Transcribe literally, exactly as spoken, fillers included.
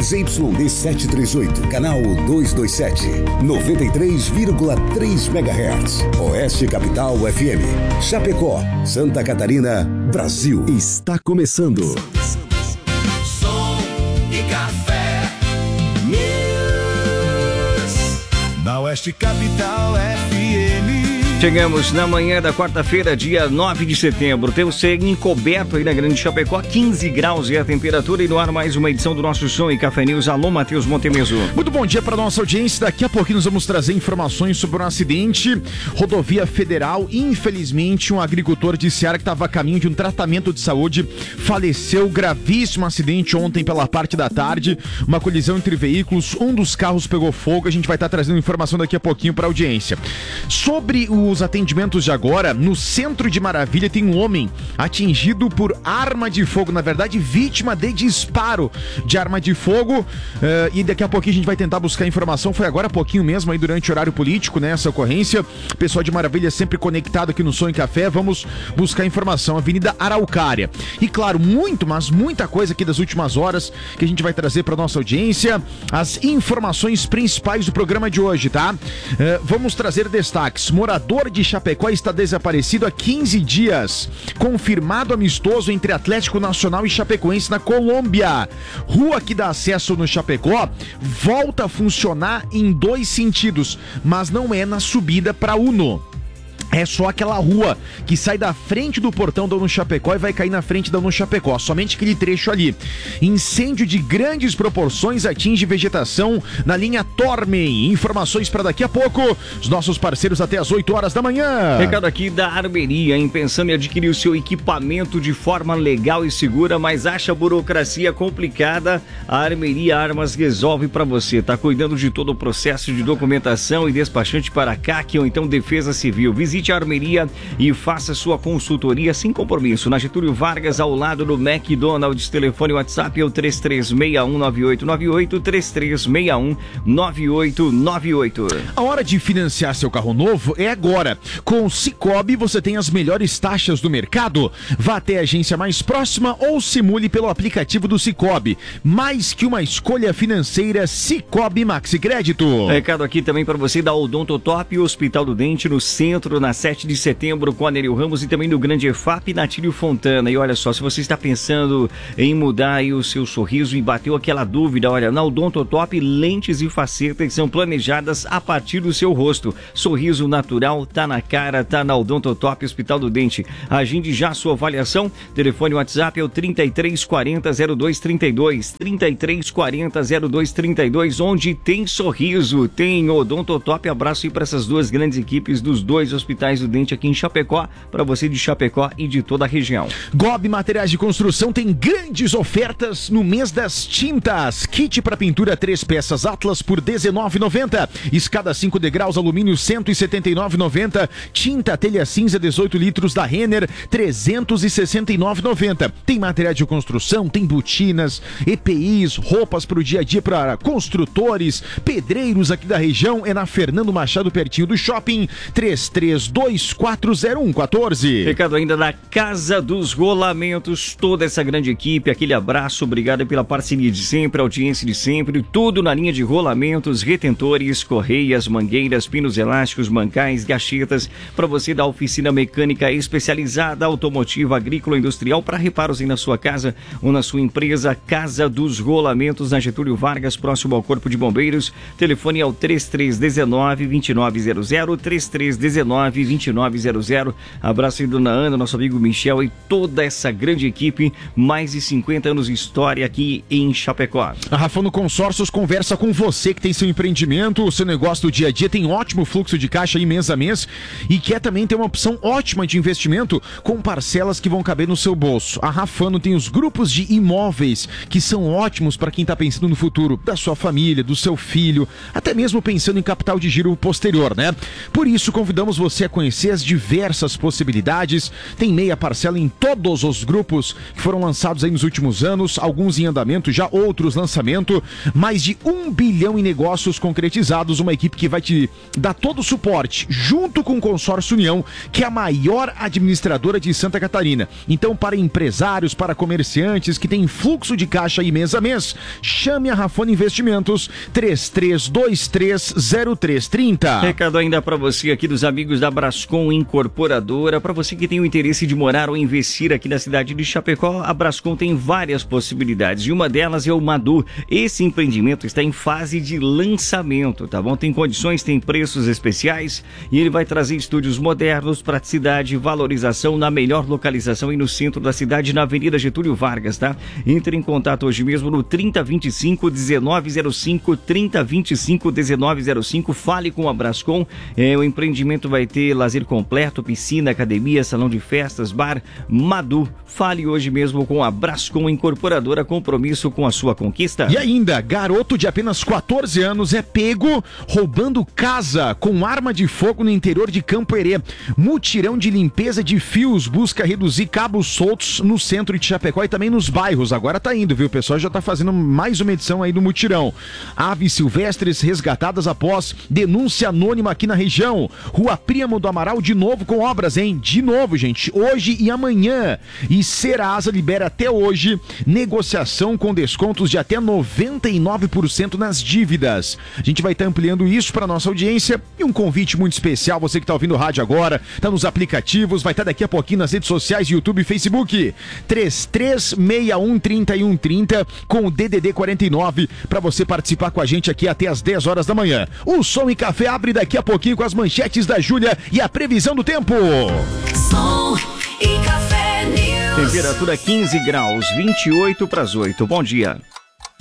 Z Y D setecentos e trinta e oito, canal duzentos e vinte e sete, noventa e três vírgula três megahertz. Oeste Capital F M. Chapecó, Santa Catarina, Brasil. Está começando. Som e Café News. Na Oeste Capital F M. Chegamos na manhã da quarta-feira, dia nove de setembro. Temos céu encoberto aí na Grande Chapecó, quinze graus e a temperatura. E no ar mais uma edição do nosso Som e Café News. Alô, Matheus Montemeso. Muito bom dia para nossa audiência. Daqui a pouquinho nós vamos trazer informações sobre um acidente. Rodovia Federal. Infelizmente, um agricultor de Ceará que estava a caminho de um tratamento de saúde faleceu. Gravíssimo acidente ontem pela parte da tarde. Uma colisão entre veículos. Um dos carros pegou fogo. A gente vai estar trazendo informação daqui a pouquinho para a audiência. Sobre o os atendimentos de agora, no centro de Maravilha tem um homem atingido por arma de fogo, na verdade vítima de disparo de arma de fogo, uh, e daqui a pouquinho a gente vai tentar buscar informação. Foi agora há pouquinho mesmo, aí durante o horário político, né, essa ocorrência. Pessoal de Maravilha sempre conectado aqui no Som e Café. Vamos buscar informação. Avenida Araucária. E claro, muito, mas muita coisa aqui das últimas horas que a gente vai trazer para nossa audiência. As informações principais do programa de hoje, tá? Uh, vamos trazer destaques. Morador de Chapecó está desaparecido há quinze dias. Confirmado amistoso entre Atlético Nacional e Chapecoense na Colômbia. Rua que dá acesso no Chapecó volta a funcionar em dois sentidos, mas não é na subida para Uno. É só aquela rua que sai da frente do portão da Uno Chapecó e vai cair na frente da Uno Chapecó. Somente aquele trecho ali. Incêndio de grandes proporções atinge vegetação na linha Tormen. Informações para daqui a pouco. Os nossos parceiros até as oito horas da manhã. Recado aqui da Armeria, hein? Pensando em adquirir o seu equipamento de forma legal e segura, mas acha a burocracia complicada? A Armeria Armas resolve para você. Tá cuidando de todo o processo de documentação e despachante para a C A C ou então Defesa Civil. Visite a Armeria e faça sua consultoria sem compromisso. Na Getúlio Vargas, ao lado do McDonald's. Telefone WhatsApp é o três três seis um nove oito nove oito, três três seis um nove oito nove oito. A hora de financiar seu carro novo é agora. Com o Sicoob você tem as melhores taxas do mercado. Vá até a agência mais próxima ou simule pelo aplicativo do Sicoob. Mais que uma escolha financeira, Sicoob Maxi Crédito. Recado aqui também para você da Odontotop, Hospital do Dente, no centro, na sete de setembro, com a Nereu Ramos, e também no Grande E F A P, Natílio Fontana. E olha só, se você está pensando em mudar aí o seu sorriso e bateu aquela dúvida, olha, na Odontotop, lentes e facetas são planejadas a partir do seu rosto. Sorriso natural, tá na cara, tá na Odontotop, Hospital do Dente. Agende já a sua avaliação. Telefone WhatsApp é o trinta e três quarenta, zero dois trinta e dois, trinta e três quarenta, zero dois trinta e dois, onde tem sorriso, tem Odontotop. Abraço aí para essas duas grandes equipes dos dois hospitais do Dente aqui em Chapecó, para você de Chapecó e de toda a região. Gob Materiais de Construção tem grandes ofertas no mês das tintas. Kit para pintura três peças Atlas por dezenove reais e noventa centavos. Escada cinco degraus alumínio cento e setenta e nove reais e noventa centavos. Tinta telha cinza dezoito litros da Renner trezentos e sessenta e nove reais e noventa centavos. Tem materiais de construção, tem botinas, E P Is, roupas para o dia a dia para construtores, pedreiros aqui da região. É na Fernando Machado, pertinho do shopping. Três três dois quatro zero um um quatro. Recado ainda da Casa dos Rolamentos, toda essa grande equipe, aquele abraço, obrigado pela parceria de sempre, audiência de sempre, tudo na linha de rolamentos, retentores, correias, mangueiras, pinos elásticos, mancais, gachetas, para você da oficina mecânica especializada, automotiva, agrícola, industrial, para reparos aí na sua casa ou na sua empresa. Casa dos Rolamentos, na Getúlio Vargas, próximo ao Corpo de Bombeiros. Telefone é o três três um nove, dois nove zero zero, três três um nove, dois nove zero zero. Abraço aí, dona Ana, nosso amigo Michel e toda essa grande equipe. Mais de cinquenta anos de história aqui em Chapecó. A Rafano Consórcios conversa com você que tem seu empreendimento, o seu negócio do dia a dia, tem ótimo fluxo de caixa aí mês a mês e quer também ter uma opção ótima de investimento com parcelas que vão caber no seu bolso. A Rafano tem os grupos de imóveis que são ótimos para quem está pensando no futuro da sua família, do seu filho, até mesmo pensando em capital de giro posterior, né? Por isso, convidamos você a conhecer as diversas possibilidades. Tem meia parcela em todos os grupos que foram lançados aí nos últimos anos, alguns em andamento, já outros lançamento. Mais de um bilhão em negócios concretizados, uma equipe que vai te dar todo o suporte, junto com o Consórcio União, que é a maior administradora de Santa Catarina. Então, para empresários, para comerciantes que têm fluxo de caixa aí mês a mês, chame a Rafone Investimentos, três três dois três zero três três zero. Recado ainda para você aqui dos amigos da Brascom Incorporadora. Para você que tem o interesse de morar ou investir aqui na cidade de Chapecó, a Brascom tem várias possibilidades e uma delas é o Madu. Esse empreendimento está em fase de lançamento, tá bom? Tem condições, tem preços especiais e ele vai trazer estúdios modernos, praticidade, valorização na melhor localização e no centro da cidade, na Avenida Getúlio Vargas, tá? Entre em contato hoje mesmo no trinta vinte e cinco, dezenove zero cinco, trinta vinte e cinco, dezenove zero cinco. Fale com a Brascom. É, o empreendimento vai ter lazer completo, piscina, academia, salão de festas, bar. Madu. Fale hoje mesmo com a Brascom Incorporadora, compromisso com a sua conquista. E ainda, garoto de apenas quatorze anos é pego roubando casa com arma de fogo no interior de Campo Herê. Mutirão de limpeza de fios busca reduzir cabos soltos no centro de Chapecó e também nos bairros. Agora tá indo, viu? O pessoal já tá fazendo mais uma edição aí do mutirão. Aves silvestres resgatadas após denúncia anônima aqui na região. Rua Príamo do Amaral de novo com obras, hein? De novo, gente. Hoje e amanhã. E Serasa libera até hoje negociação com descontos de até noventa e nove por cento nas dívidas. A gente vai estar ampliando isso para nossa audiência e um convite muito especial, você que está ouvindo o rádio agora, está nos aplicativos, vai estar daqui a pouquinho nas redes sociais, YouTube e Facebook. três três seis um, três um três zero com o D D D quarenta e nove para você participar com a gente aqui até as dez horas da manhã. O Som e Café abre daqui a pouquinho com as manchetes da Júlia e a previsão do tempo. Som e Café News. Temperatura quinze graus, vinte e oito para as oito. Bom dia.